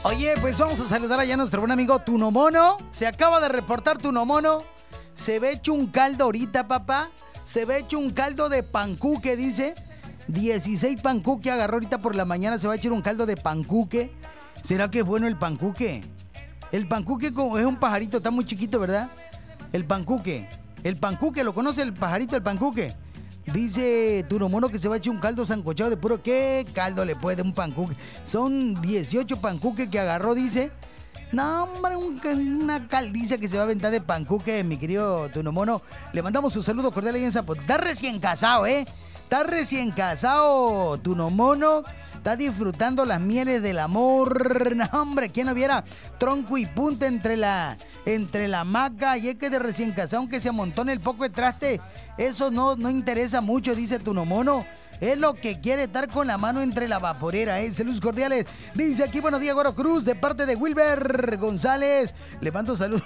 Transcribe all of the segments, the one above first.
Oye, pues vamos a saludar allá a nuestro buen amigo Tunomono. Se acaba de reportar Tunomono. Se ve hecho un caldo ahorita, papá. Se ve hecho un caldo de pancuque, dice. 16 pancuque agarró ahorita por la mañana. Se va a echar un caldo de pancuque. ¿Será que es bueno el pancuque? El pancuque es un pajarito, está muy chiquito, ¿verdad? El pancuque. El pancuque, ¿lo conoce el pajarito, el pancuque? Dice Tunomono que se va a echar un caldo sancochado de puro. ¿Qué caldo le puede un pancuque? Son 18 pancuques que agarró, dice. No, hombre, una caldiza que se va a aventar de pancuque, mi querido Tunomono. Le mandamos un saludo cordial ahí en Zapotlán. Está recién casado, ¿eh? Está recién casado, Tunomono. Está disfrutando las mieles del amor. No, hombre, ¿quién lo viera? Tronco y punta entre la hamaca. Y es que de recién casado, aunque se amontone el poco de traste, eso no interesa mucho, dice Tunomono. Es lo que quiere, estar con la mano entre la vaporera, ¿eh? Saludos cordiales. Dice aquí, buenos días, Goro Cruz, de parte de Wilber González. Le mando saludos.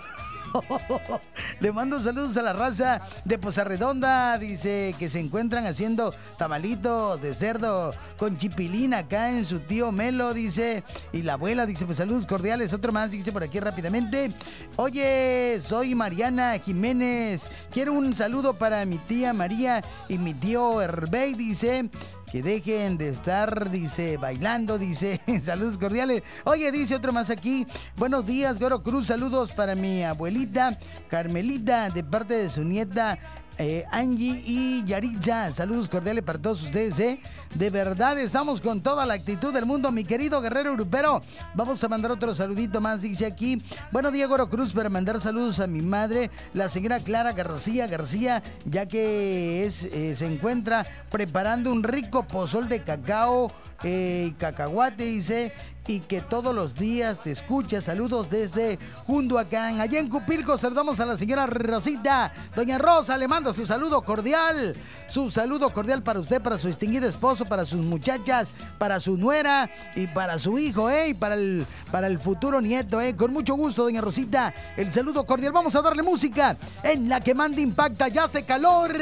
Le mando saludos a la raza de Poza Redonda. Dice que se encuentran haciendo tamalitos de cerdo con chipilín acá en su tío Melo, dice. Y la abuela dice, pues saludos cordiales. Otro más dice por aquí rápidamente. Oye, soy Mariana Jiménez. Quiero un saludo para mi tía María y mi tío Herbey, dice. Que dejen de estar, dice, bailando, dice, saludos cordiales. Oye, dice otro más aquí. Buenos días, Goro Cruz, saludos para mi abuelita Carmelita, de parte de su nieta Angie y Yaritza. Saludos cordiales para todos ustedes, ¿eh? De verdad, estamos con toda la actitud del mundo, mi querido guerrero grupero. Vamos a mandar otro saludito más, dice aquí. Buenos días, Goro Cruz, para mandar saludos a mi madre, la señora Clara García, ya que se encuentra preparando un rico pozol de cacao y cacahuate, dice, y que todos los días te escucha. Saludos desde Junduacán. Allá en Cupilco saludamos a la señora Rosita. Doña Rosa le manda su saludo cordial para usted, para su distinguido esposo, para sus muchachas, para su nuera y para su hijo, y para el futuro nieto, con mucho gusto, doña Rosita, el saludo cordial. Vamos a darle música en la que manda impacta. Ya hace calor,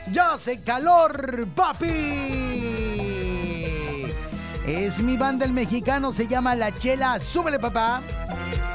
papi. Es mi banda el mexicano, se llama La Chela. Súbele, papá.